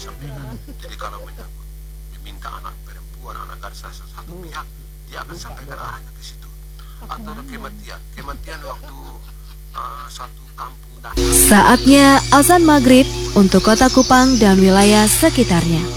sampai. Jadi kalau menyangkut diminta anak perempuan, anak garis satu pihak, dia akan sampaikan arahnya ke situ. Atau ada kematian waktu satu kampung. Saatnya azan maghrib untuk kota Kupang dan wilayah sekitarnya.